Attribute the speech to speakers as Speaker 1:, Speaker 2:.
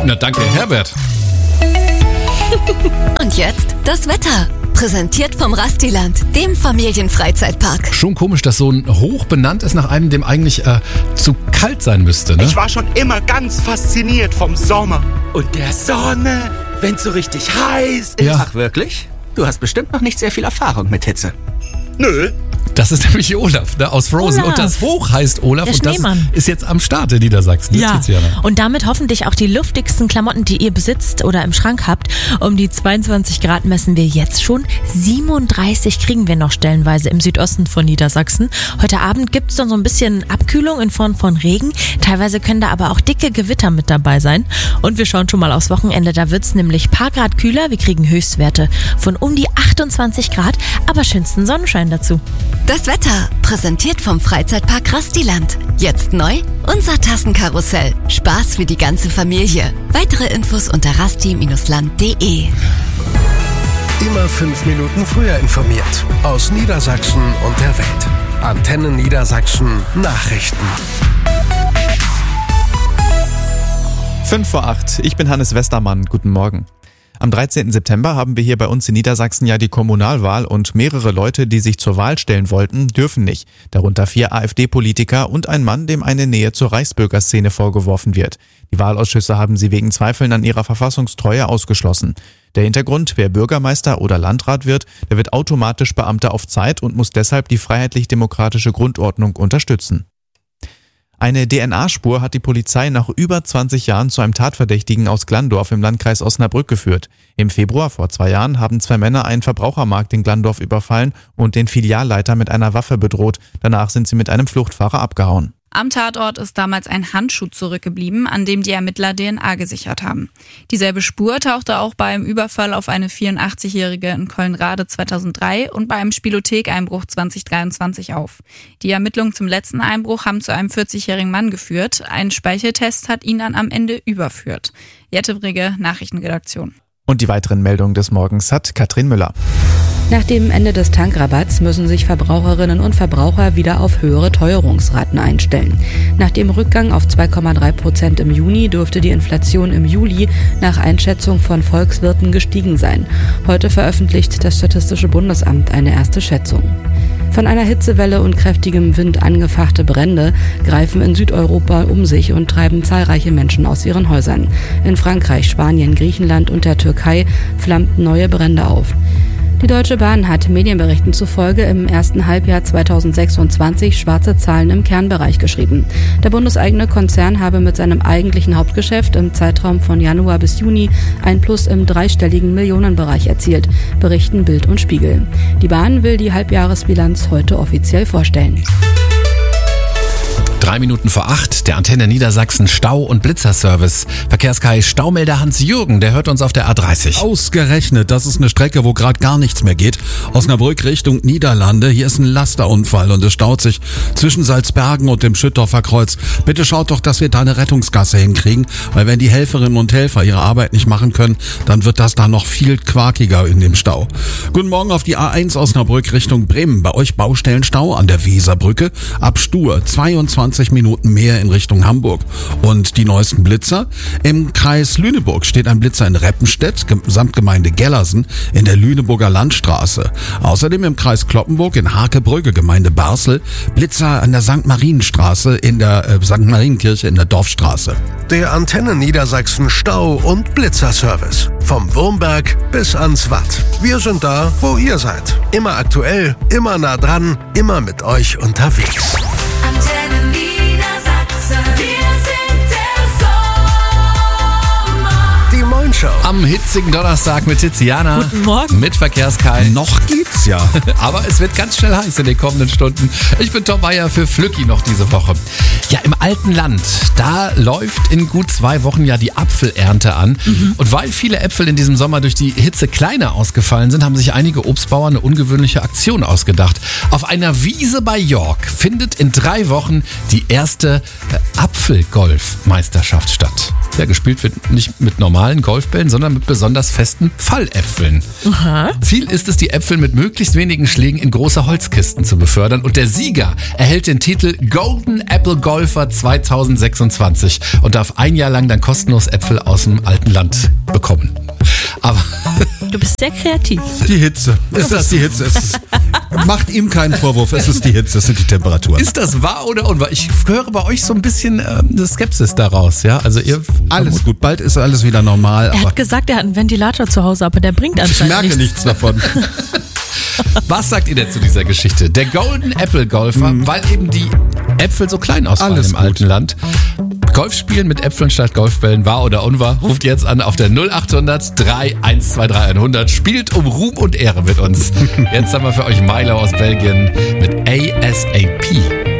Speaker 1: Na danke, Herbert.
Speaker 2: Und jetzt das Wetter. Präsentiert vom Rastiland, dem Familienfreizeitpark.
Speaker 1: Schon komisch, dass so ein Hoch benannt ist nach einem, dem eigentlich zu kalt sein müsste, ne?
Speaker 3: Ich war schon immer ganz fasziniert vom Sommer und der Sonne, wenn's so richtig heiß ist.
Speaker 1: Ja.
Speaker 4: Ach wirklich? Du hast bestimmt noch nicht sehr viel Erfahrung mit Hitze.
Speaker 3: Nö.
Speaker 1: Das ist nämlich Olaf, ne, aus Frozen.
Speaker 5: Olaf.
Speaker 1: Und das Hoch heißt Olaf.
Speaker 5: Der
Speaker 1: Und das
Speaker 5: Schneemann.
Speaker 1: ist jetzt am Start in Niedersachsen.
Speaker 5: Ja,
Speaker 1: Tiziana.
Speaker 5: und damit hoffentlich auch die luftigsten Klamotten, die ihr besitzt oder im Schrank habt. Um die 22 Grad messen wir jetzt schon. 37 kriegen wir noch stellenweise im Südosten von Niedersachsen. Heute Abend gibt es dann so ein bisschen Abkühlung in Form von Regen. Teilweise können da aber auch dicke Gewitter mit dabei sein. Und wir schauen schon mal aufs Wochenende. Da wird es nämlich ein paar Grad kühler. Wir kriegen Höchstwerte von um die 28 Grad, aber schönsten Sonnenschein dazu.
Speaker 2: Das Wetter, präsentiert vom Freizeitpark Rastiland. Jetzt neu, unser Tassenkarussell. Spaß für die ganze Familie. Weitere Infos unter rasti-land.de.
Speaker 6: Immer 5 Minuten früher informiert. Aus Niedersachsen und der Welt. Antenne Niedersachsen Nachrichten.
Speaker 7: 7:05, ich bin Hannes Westermann. Guten Morgen. Am 13. September haben wir hier bei uns in Niedersachsen ja die Kommunalwahl und mehrere Leute, die sich zur Wahl stellen wollten, dürfen nicht. Darunter 4 AfD-Politiker und ein Mann, dem eine Nähe zur Reichsbürgerszene vorgeworfen wird. Die Wahlausschüsse haben sie wegen Zweifeln an ihrer Verfassungstreue ausgeschlossen. Der Hintergrund, wer Bürgermeister oder Landrat wird, der wird automatisch Beamter auf Zeit und muss deshalb die freiheitlich-demokratische Grundordnung unterstützen. Eine DNA-Spur hat die Polizei nach über 20 Jahren zu einem Tatverdächtigen aus Glandorf im Landkreis Osnabrück geführt. Im Februar vor 2 Jahren haben 2 Männer einen Verbrauchermarkt in Glandorf überfallen und den Filialleiter mit einer Waffe bedroht. Danach sind sie mit einem Fluchtfahrer abgehauen.
Speaker 8: Am Tatort ist damals ein Handschuh zurückgeblieben, an dem die Ermittler DNA gesichert haben. Dieselbe Spur tauchte auch beim Überfall auf eine 84-Jährige in Collenrade 2003 und bei einem Spielothekeinbruch 2023 auf. Die Ermittlungen zum letzten Einbruch haben zu einem 40-jährigen Mann geführt. Ein Speicheltest hat ihn dann am Ende überführt. Jette Brigge, Nachrichtenredaktion.
Speaker 7: Und die weiteren Meldungen des Morgens hat Katrin Müller.
Speaker 9: Nach dem Ende des Tankrabatts müssen sich Verbraucherinnen und Verbraucher wieder auf höhere Teuerungsraten einstellen. Nach dem Rückgang auf 2,3% im Juni dürfte die Inflation im Juli nach Einschätzung von Volkswirten gestiegen sein. Heute veröffentlicht das Statistische Bundesamt eine erste Schätzung. Von einer Hitzewelle und kräftigem Wind angefachte Brände greifen in Südeuropa um sich und treiben zahlreiche Menschen aus ihren Häusern. In Frankreich, Spanien, Griechenland und der Türkei flammten neue Brände auf. Die Deutsche Bahn hat Medienberichten zufolge im ersten Halbjahr 2026 schwarze Zahlen im Kernbereich geschrieben. Der bundeseigene Konzern habe mit seinem eigentlichen Hauptgeschäft im Zeitraum von Januar bis Juni ein Plus im dreistelligen Millionenbereich erzielt, berichten Bild und Spiegel. Die Bahn will die Halbjahresbilanz heute offiziell vorstellen.
Speaker 1: 7:03, der Antenne Niedersachsen Stau- und Blitzerservice. Verkehrskai Staumelder Hans-Jürgen, der hört uns auf der A30.
Speaker 10: Ausgerechnet, das ist eine Strecke, wo gerade gar nichts mehr geht. Osnabrück Richtung Niederlande, hier ist ein Lasterunfall und es staut sich zwischen Salzbergen und dem Schüttorfer Kreuz. Bitte schaut doch, dass wir da eine Rettungsgasse hinkriegen, weil wenn die Helferinnen und Helfer ihre Arbeit nicht machen können, dann wird das da noch viel quakiger in dem Stau. Guten Morgen auf die A1 Osnabrück Richtung Bremen. Bei euch Baustellenstau an der Weserbrücke. Ab Stur 22 Minuten mehr in Richtung Hamburg. Und die neuesten Blitzer? Im Kreis Lüneburg steht ein Blitzer in Reppenstedt, samt Gemeinde Gellersen, in der Lüneburger Landstraße. Außerdem im Kreis Cloppenburg in Hakebrügge, Gemeinde Barsel, Blitzer an der St. Marienstraße in der St. Marienkirche in der Dorfstraße.
Speaker 6: Der Antenne Niedersachsen Stau- und Blitzerservice. Vom Wurmberg bis ans Watt. Wir sind da, wo ihr seid. Immer aktuell, immer nah dran, immer mit euch unterwegs.
Speaker 2: Antenne Niedersachsen, wir sind der Sommer.
Speaker 6: Die Moin-Show.
Speaker 1: Am hitzigen Donnerstag mit Tiziana.
Speaker 5: Guten Morgen.
Speaker 1: Mit Verkehrskai.
Speaker 10: Noch geht's ja.
Speaker 1: Aber es wird ganz schnell heiß in den kommenden Stunden. Ich bin Tom Bayer für Flücki noch diese Woche. Ja, im alten Land, da läuft in gut 2 Wochen ja die Apfelernte an. Und weil viele Äpfel in diesem Sommer durch die Hitze kleiner ausgefallen sind, haben sich einige Obstbauern eine ungewöhnliche Aktion ausgedacht. Auf einer Wiese bei York findet in 3 Wochen die erste Apfelgolfmeisterschaft statt. Ja, gespielt wird nicht mit normalen Golfbällen, sondern sondern mit besonders festen Falläpfeln.
Speaker 5: Aha.
Speaker 1: Ziel ist es, die Äpfel mit möglichst wenigen Schlägen in große Holzkisten zu befördern. Und der Sieger erhält den Titel Golden Apple Golfer 2026 und darf ein Jahr lang dann kostenlos Äpfel aus dem alten Land bekommen. Aber
Speaker 5: Du bist sehr kreativ.
Speaker 10: Die Hitze. Es ist die Hitze. Macht ihm keinen Vorwurf, es ist die Hitze, es sind die Temperaturen.
Speaker 1: ist das wahr oder unwahr? Ich höre bei euch so ein bisschen Skepsis daraus. Ja? Also ihr
Speaker 10: Alles gut, bald ist alles wieder normal.
Speaker 5: Er
Speaker 10: Aber
Speaker 5: hat gesagt, er hat einen Ventilator zu Hause, aber der bringt
Speaker 10: ich
Speaker 5: anscheinend
Speaker 10: merke nichts davon.
Speaker 1: Was sagt ihr denn zu dieser Geschichte? Der Golden Apple Golfer, weil eben die Äpfel so klein ausfallen
Speaker 10: Alles
Speaker 1: im
Speaker 10: gut.
Speaker 1: alten Land. Golf spielen mit Äpfeln statt Golfbällen, wahr oder unwahr? Ruft jetzt an auf der 0800 3123 100. Spielt um Ruhm und Ehre mit uns. Jetzt haben wir für euch Milo aus Belgien mit ASAP.